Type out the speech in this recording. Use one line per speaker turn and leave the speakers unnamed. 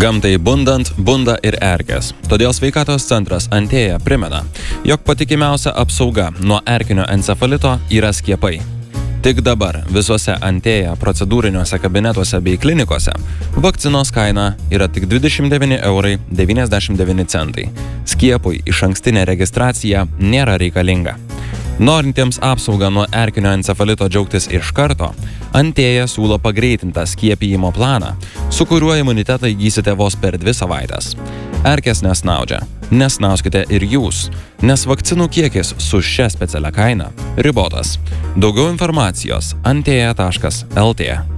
Gamtai bundant, bunda ir erkės. Todėl sveikatos centras Antėja primena, jog patikimiausia apsauga nuo erkinio encefalito yra skiepai. Tik dabar visuose Antėja procedūriniuose kabinetuose bei klinikose vakcinos kaina yra tik 29,99 €. Skiepui išankstinė registracija nėra reikalinga. Norintiems apsaugą nuo erkinio encefalito džiaugtis iš karto, Antėja siūlo pagreitintą skiepijimo planą, su kuriuo imunitetą įgysite vos per 2 savaites. Erkės nesnaudžia, nesnauskite ir jūs, nes vakcinų kiekis su šia specialia kaina ribotas. Daugiau informacijos antėja.lt.